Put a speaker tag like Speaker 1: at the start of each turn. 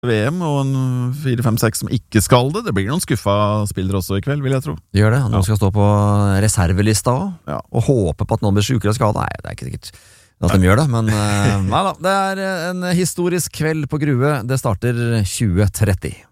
Speaker 1: VM, og en 4-5-6 som ikke skal det. Det blir noen skuffa spillere også i kveld, vil jeg tro.
Speaker 2: Det gjør det, noen skal stå på reservelista også,
Speaker 1: Ja.
Speaker 2: og håpe på at noen blir sykere og skadet. Nei, det er ikke sikkert at de gjør det, men nei da, det er en historisk kveld på Grue. Det starter 20:30.